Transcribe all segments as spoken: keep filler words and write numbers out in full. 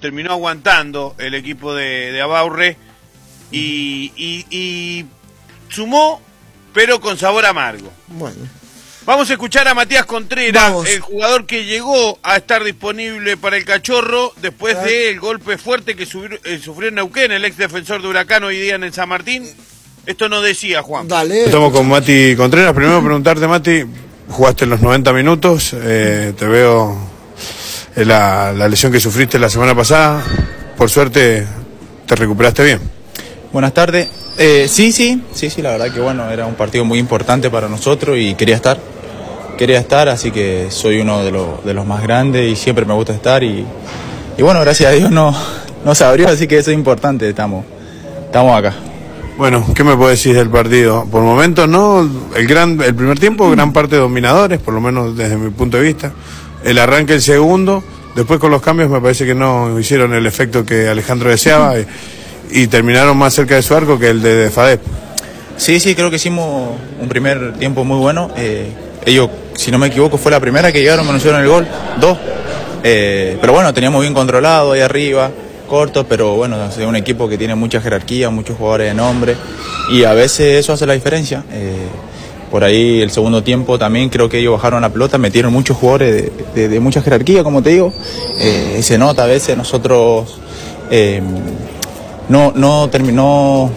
terminó aguantando el equipo de, de Abaurre y, y, y sumó, pero con sabor amargo. Bueno. Vamos a escuchar a Matías Contreras, Vamos. el jugador que llegó a estar disponible para el Cachorro después del golpe fuerte que subir, eh, sufrió en Neuquén, el ex defensor de Huracán, hoy día en el San Martín. Esto nos decía Juan. Dale. Estamos con Mati Contreras. Primero preguntarte, Mati, jugaste los noventa minutos, eh, te veo en la, la lesión que sufriste la semana pasada. Por suerte te recuperaste bien. Buenas tardes. Eh, sí, sí, sí, sí, la verdad que bueno, era un partido muy importante para nosotros y quería estar. Quería estar, así que soy uno de, lo, de los más grandes y siempre me gusta estar y, y bueno, gracias a Dios no, no se abrió, así que eso es importante, estamos, estamos acá. Bueno, ¿qué me puedes decir del partido? Por momentos, ¿no? El, gran, el primer tiempo, gran parte dominadores, por lo menos desde mi punto de vista. El arranque, el segundo, después con los cambios me parece que no hicieron el efecto que Alejandro deseaba y, y terminaron más cerca de su arco que el de, de Fadep. Sí, sí, creo que hicimos un primer tiempo muy bueno. Eh, ellos, si no me equivoco, fue la primera que llegaron, me anunciaron el gol, dos. Eh, pero bueno, teníamos bien controlado ahí arriba, corto, pero bueno, es un equipo que tiene mucha jerarquía, muchos jugadores de nombre y a veces eso hace la diferencia. Eh, por ahí el segundo tiempo también creo que ellos bajaron la pelota, metieron muchos jugadores de, de, de mucha jerarquía, como te digo. Eh, se nota a veces nosotros eh, no, no terminó.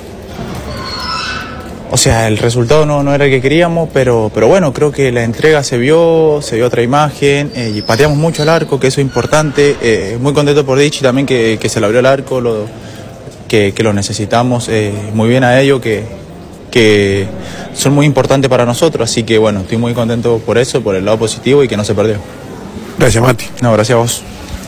O sea, el resultado no, no era el que queríamos, pero, pero bueno, creo que la entrega se vio, se vio otra imagen, eh, y pateamos mucho el arco, que eso es importante. Eh, muy contento por Dichi también que, que se le abrió el arco, lo, que, que lo necesitamos. Eh, muy bien a ellos, que, que son muy importantes para nosotros, así que bueno, estoy muy contento por eso, por el lado positivo y que no se perdió. Gracias, Mati. No, gracias a vos.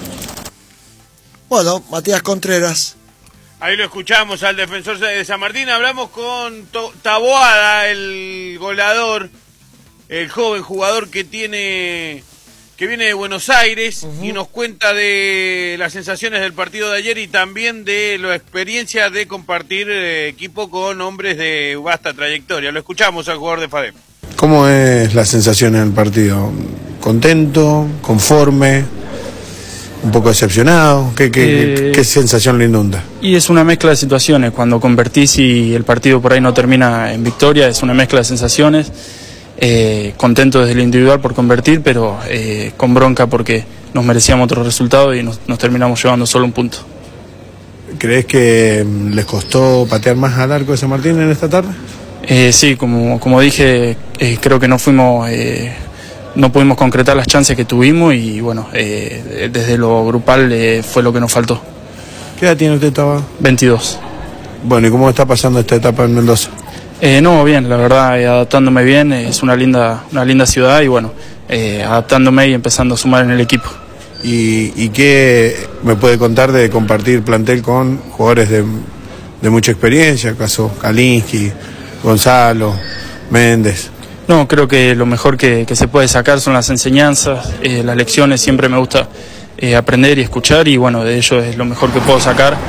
Bueno, Matías Contreras. Ahí lo escuchamos al defensor de San Martín. Hablamos con Taboada, el goleador, el joven jugador que tiene, que viene de Buenos Aires, uh-huh. y nos cuenta de las sensaciones del partido de ayer y también de la experiencia de compartir eh, equipo con hombres de vasta trayectoria. Lo escuchamos al jugador de Fadep. ¿Cómo es la sensación en el partido? ¿Contento? ¿Conforme? ¿Un poco decepcionado? ¿Qué, qué, eh, qué sensación le inunda? Y es una mezcla de situaciones. Cuando convertís y el partido por ahí no termina en victoria, es una mezcla de sensaciones. Eh, contento desde el individual por convertir, pero eh, con bronca porque nos merecíamos otro resultado y nos, nos terminamos llevando solo un punto. ¿Crees que les costó patear más al arco de San Martín en esta tarde? Eh, sí, como, como dije, eh, creo que no fuimos... Eh, no pudimos concretar las chances que tuvimos y bueno, eh, desde lo grupal eh, fue lo que nos faltó. ¿Qué edad tiene usted, Taboada? veintidós. Bueno, ¿y cómo está pasando esta etapa en Mendoza? Eh, no, bien, la verdad, eh, adaptándome bien, eh, es una linda, una linda ciudad y bueno, eh, adaptándome y empezando a sumar en el equipo. ¿Y, y qué me puede contar de compartir plantel con jugadores de, de mucha experiencia, caso Kalinski, Gonzalo, Méndez? No, creo que lo mejor que, que se puede sacar son las enseñanzas, eh, las lecciones, siempre me gusta eh, aprender y escuchar y bueno, de ello es lo mejor que puedo sacar.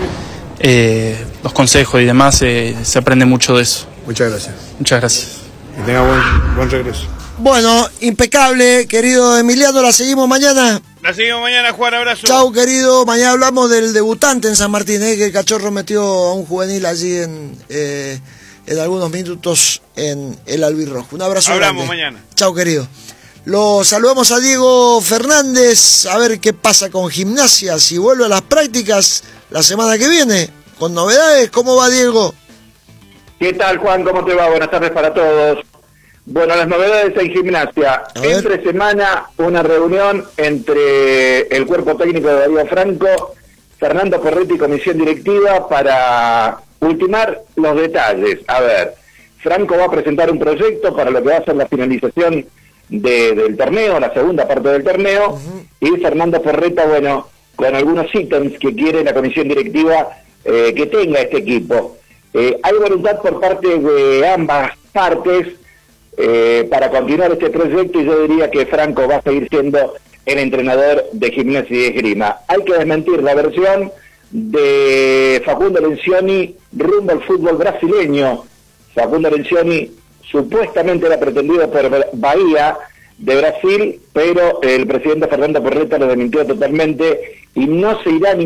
Eh, los consejos y demás, eh, se aprende mucho de eso. Muchas gracias. Muchas gracias. Que tenga buen, buen regreso. Bueno, impecable, querido Emiliano, la seguimos mañana. La seguimos mañana, Juan, abrazo. Chau, querido, mañana hablamos del debutante en San Martín, eh, que el Cachorro metió a un juvenil allí en... Eh, en algunos minutos en el albirrojo. Un abrazo Hablamos grande. mañana. Chao, querido. Lo saludamos a Diego Fernández, a ver qué pasa con Gimnasia, si vuelve a las prácticas la semana que viene, con novedades. ¿Cómo va, Diego? ¿Qué tal, Juan? ¿Cómo te va? Buenas tardes para todos. Bueno, las novedades en Gimnasia. Entre semana, una reunión entre el cuerpo técnico de Darío Franco, Fernando Corretti y comisión directiva para ultimar los detalles. A ver, Franco va a presentar un proyecto para lo que va a ser la finalización de, del torneo, la segunda parte del torneo, uh-huh. y Fernando Porreta, bueno, con algunos ítems que quiere la comisión directiva eh, que tenga este equipo. Eh, hay voluntad por parte de ambas partes eh, para continuar este proyecto y yo diría que Franco va a seguir siendo el entrenador de Gimnasia y Esgrima. Hay que desmentir la versión de Facundo Lencioni rumbo al fútbol brasileño. Facundo Lencioni supuestamente era pretendido por Bahía de Brasil, pero el presidente Fernando Porreta lo desmintió totalmente y no se irá ni